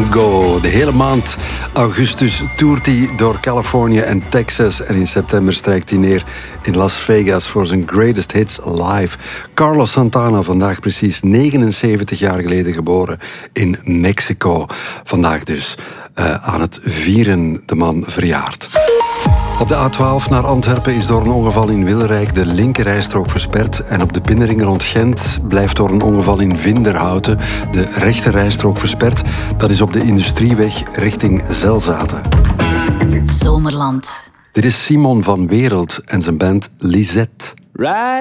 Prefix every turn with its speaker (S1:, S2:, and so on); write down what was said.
S1: Go. De hele maand augustus toert hij door Californië en Texas. En in september strijkt hij neer in Las Vegas voor zijn Greatest Hits Live. Carlos Santana, vandaag precies 79 jaar geleden geboren in Mexico. Vandaag dus aan het vieren, de man verjaart. Op de A12 naar Antwerpen is door een ongeval in Wilrijk de linkerrijstrook versperd. En op de binnenring rond Gent blijft door een ongeval in Vinderhouten de rechterrijstrook versperd. Dat is op de Industrieweg richting Zelzaten.
S2: Zomerland.
S1: Dit is Simon van Wereld en zijn band Lisette.